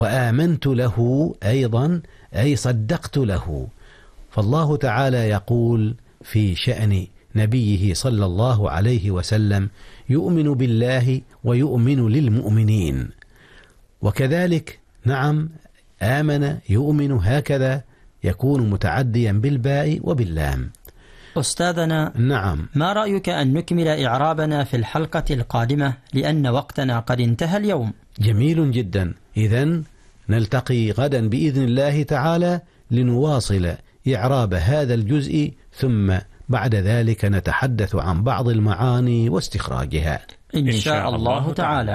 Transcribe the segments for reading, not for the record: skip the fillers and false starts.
وآمنت له أيضا أي صدقت له. فالله تعالى يقول في شأن نبيه صلى الله عليه وسلم: يؤمن بالله ويؤمن للمؤمنين. وكذلك نعم، آمن يؤمن، هكذا يكون متعديا بالباء وباللام. أستاذنا، نعم، ما رأيك أن نكمل إعرابنا في الحلقة القادمة لأن وقتنا قد انتهى اليوم؟ جميل جدا. إذن نلتقي غدا بإذن الله تعالى لنواصل إعراب هذا الجزء، ثم بعد ذلك نتحدث عن بعض المعاني واستخراجها إن شاء الله تعالى.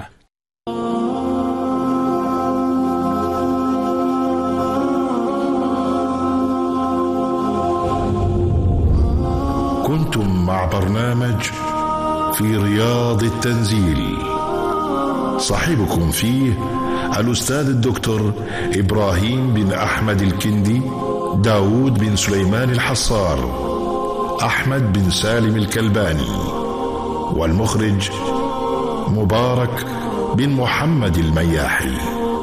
كنتم مع برنامج في رياض التنزيل، صاحبكم فيه الأستاذ الدكتور إبراهيم بن أحمد الكندي، داود بن سليمان الحصار، أحمد بن سالم الكلباني، والمخرج مبارك بن محمد المياحي.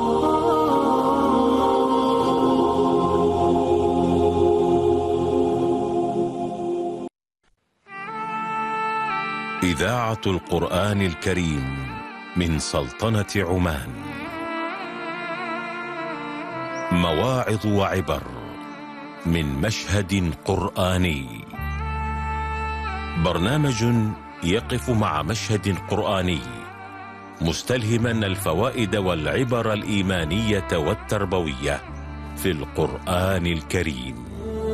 إذاعة القرآن الكريم من سلطنة عمان. مواعظ وعبر من مشهد قرآني. برنامج يقف مع مشهد قرآني مستلهما الفوائد والعبر الإيمانية والتربوية في القرآن الكريم.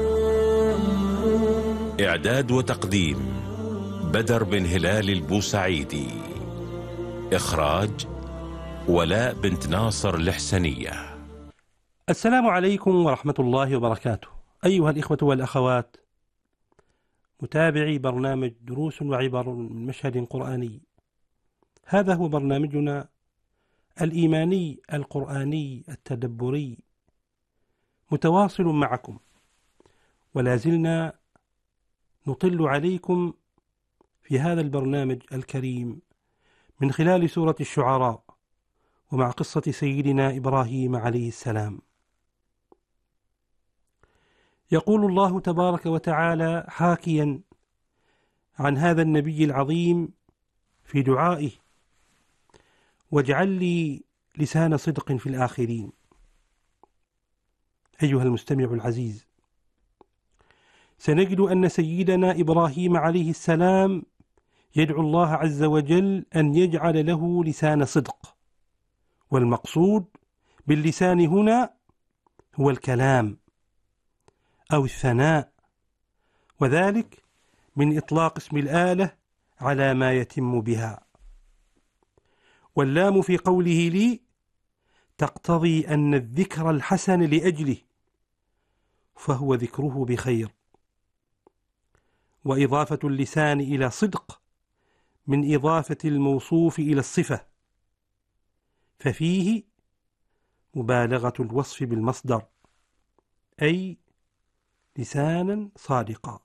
إعداد وتقديم بدر بن هلال البوسعيدي. إخراج ولاء بنت ناصر الحسنية. السلام عليكم ورحمة الله وبركاته، أيها الإخوة والأخوات، متابعي برنامج دروس وعبر من مشهد قرآني. هذا هو برنامجنا الإيماني القرآني التدبري، متواصل معكم، ولا زلنا نطل عليكم في هذا البرنامج الكريم من خلال سورة الشعراء، ومع قصة سيدنا إبراهيم عليه السلام. يقول الله تبارك وتعالى حاكيا عن هذا النبي العظيم في دعائه: واجعل لي لسان صدق في الآخرين. أيها المستمع العزيز، سنجد أن سيدنا إبراهيم عليه السلام يدعو الله عز وجل أن يجعل له لسان صدق، والمقصود باللسان هنا هو الكلام أو الثناء، وذلك من إطلاق اسم الآلة على ما يتم بها. واللام في قوله لي تقتضي أن الذكر الحسن لأجله، فهو ذكره بخير. وإضافة اللسان إلى صدق من إضافة الموصوف إلى الصفة، ففيه مبالغة الوصف بالمصدر، أي لسانا صادقا،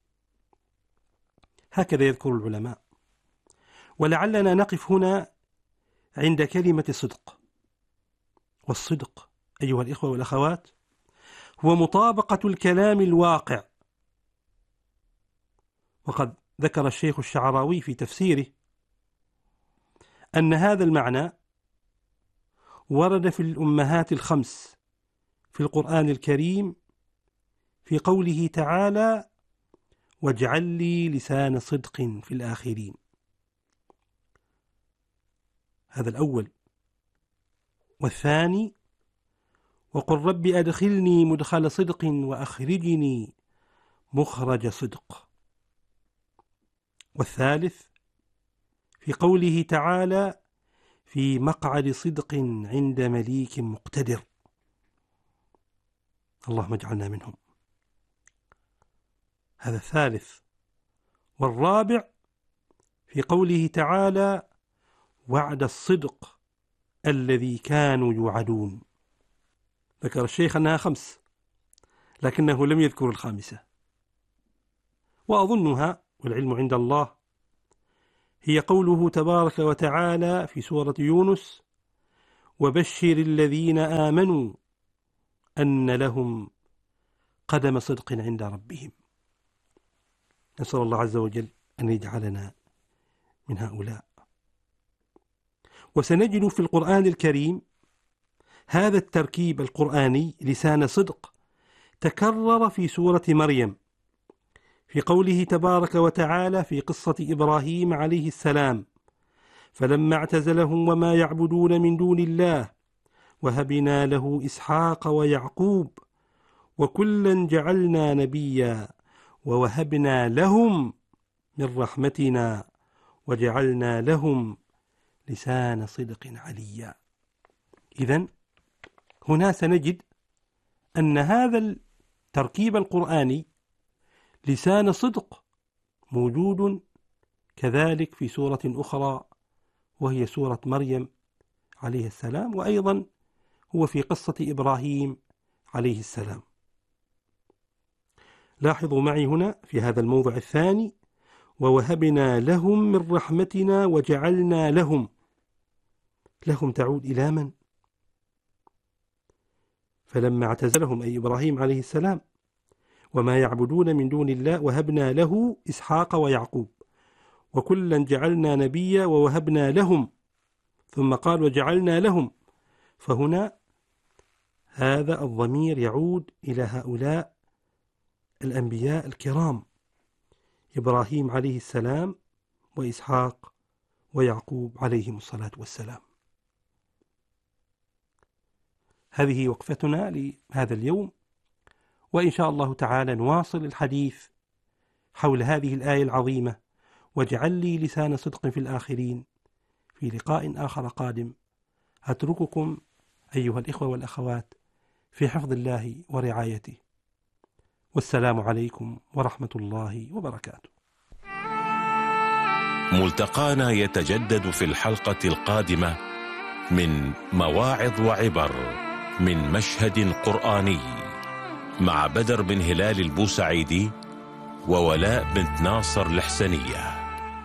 هكذا يذكر العلماء. ولعلنا نقف هنا عند كلمة صدق. والصدق أيها الإخوة والأخوات هو مطابقة الكلام الواقع. وقد ذكر الشيخ الشعراوي في تفسيره أن هذا المعنى ورد في الأمهات الخمس في القرآن الكريم في قوله تعالى: واجعل لي لسان صدق في الآخرين. هذا الأول. والثاني: وقل رب أدخلني مدخل صدق وأخرجني مخرج صدق. والثالث في قوله تعالى: في مقعد صدق عند مليك مقتدر. اللهم اجعلنا منهم. هذا الثالث. والرابع في قوله تعالى: وعد الصدق الذي كانوا يوعدون. ذكر الشيخ أنها 5، لكنه لم يذكر الخامسة، وأظنها والعلم عند الله هي قوله تبارك وتعالى في سورة يونس: وبشر الذين آمنوا أن لهم قدم صدق عند ربهم. نسأل الله عز وجل أن يجعلنا من هؤلاء. وسنجد في القرآن الكريم هذا التركيب القرآني لسان صدق تكرر في سورة مريم في قوله تبارك وتعالى في قصة إبراهيم عليه السلام: فلما اعتزلهم وما يعبدون من دون الله وهبنا له إسحاق ويعقوب وكلا جعلنا نبيا ووهبنا لهم من رحمتنا وجعلنا لهم لسان صدق عليا. إذن هنا سنجد أن هذا التركيب القرآني لسان صدق موجود كذلك في سورة أخرى وهي سورة مريم عليه السلام، وأيضا هو في قصة إبراهيم عليه السلام. لاحظوا معي هنا في هذا الموضع الثاني: ووهبنا لهم من رحمتنا وجعلنا لهم. لهم تعود إلى من؟ فلما اعتزلهم أي إبراهيم عليه السلام وما يعبدون من دون الله وهبنا له إسحاق ويعقوب وكلا جعلنا نبيا ووهبنا لهم، ثم قال وجعلنا لهم. فهنا هذا الضمير يعود إلى هؤلاء الأنبياء الكرام إبراهيم عليه السلام وإسحاق ويعقوب عليهم الصلاة والسلام. هذه وقفتنا لهذا اليوم، وإن شاء الله تعالى نواصل الحديث حول هذه الآية العظيمة: واجعل لي لسان صدق في الآخرين، في لقاء آخر قادم. أترككم أيها الإخوة والأخوات في حفظ الله ورعايته، والسلام عليكم ورحمة الله وبركاته. ملتقانا يتجدد في الحلقة القادمة من مواعظ وعبر من مشهد قرآني مع بدر بن هلال البوسعيدي وولاء بنت ناصر الحسنية.